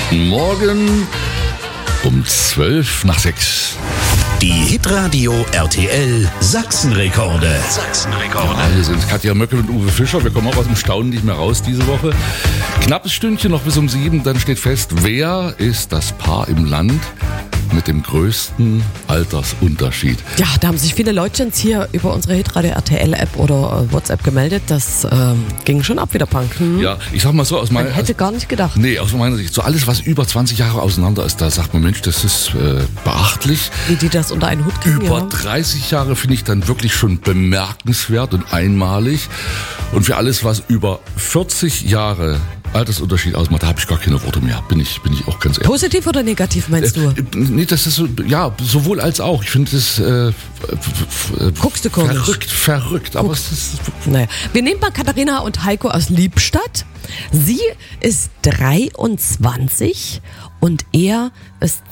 Morgen um 5:12. Die Hitradio RTL Sachsenrekorde. Hier sind Katja Möcke und Uwe Fischer. Wir kommen auch aus dem Staunen nicht mehr raus diese Woche. Knappes Stündchen noch bis um 7, dann steht fest, wer ist das Paar im Land mit dem größten Altersunterschied? Ja, da haben sich viele Leutchens hier über unsere Hitradio RTL-App oder WhatsApp gemeldet. Das ging schon ab wie der Punk. Ja, ich sag mal so, aus meiner Man hätte gar nicht gedacht. Nee, aus meiner Sicht, so alles, was über 20 Jahre auseinander ist, da sagt man, Mensch, das ist beachtlich. Wie die das unter einen Hut kriegen. Über 30 Jahre finde ich dann wirklich schon bemerkenswert und einmalig. Und für alles, was über 40 Jahre Altersunterschied ausmacht, da habe ich gar keine Worte mehr. Bin ich auch ganz ehrlich. Positiv oder negativ meinst du? Nee, das ist so, ja, sowohl als auch. Ich finde das Guckst du komisch? Verrückt. Aber es ist Naja. Wir nehmen mal Katharina und Heiko aus Liebstadt. Sie ist 23 und er ist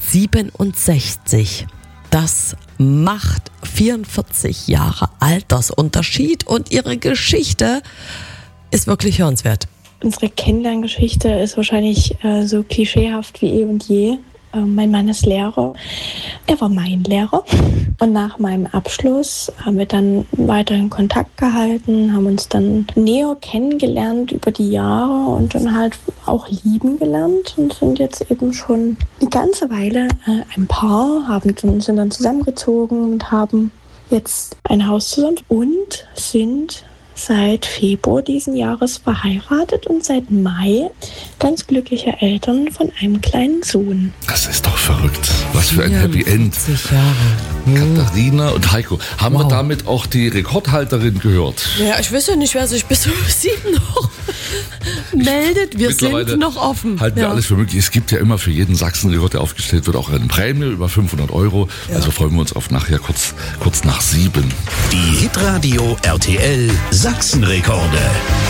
67. Das macht 44 Jahre Altersunterschied und ihre Geschichte ist wirklich hörenswert. Unsere Kennenlerngeschichte ist wahrscheinlich so klischeehaft wie eh und je. Mein Mann ist Lehrer. Er war mein Lehrer. Und nach meinem Abschluss haben wir dann weiterhin Kontakt gehalten, haben uns dann näher kennengelernt über die Jahre und dann halt auch lieben gelernt und sind jetzt eben schon eine ganze Weile ein Paar, sind dann zusammengezogen und haben jetzt ein Haus zusammen und sind seit Februar diesen Jahres verheiratet und seit Mai ganz glückliche Eltern von einem kleinen Sohn. Das ist doch verrückt. Was für ein Happy End. 40 Jahre. Katharina und Heiko. Haben wir damit auch die Rekordhalterin gehört? Ja, ich weiß ja nicht, wer sich bis um 7 noch meldet. Wir sind noch offen. Halten wir alles für möglich. Es gibt ja immer für jeden Sachsenrekord, der aufgestellt wird, auch eine Prämie über 500 €. Ja. Also freuen wir uns auf nachher kurz nach 7. Die Hitradio RTL Sachsenrekorde.